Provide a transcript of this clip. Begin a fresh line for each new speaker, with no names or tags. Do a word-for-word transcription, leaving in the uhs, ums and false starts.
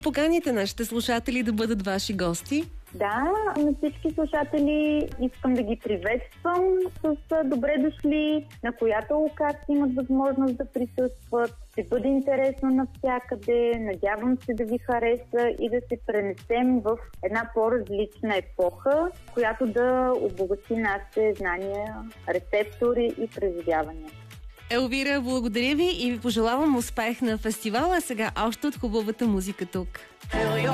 Поканите нашите слушатели да бъдат ваши гости?
Да, на всички слушатели искам да ги приветствам с добре дошли, на която локация имат възможност да присъстват. Ще бъде интересно навсякъде, надявам се да ви хареса и да се пренесем в една по-различна епоха, която да обогати нашите знания, рецептори и преживявания.
Елвира, благодаря ви и ви пожелавам успех на фестивала, а сега още от хубавата музика тук.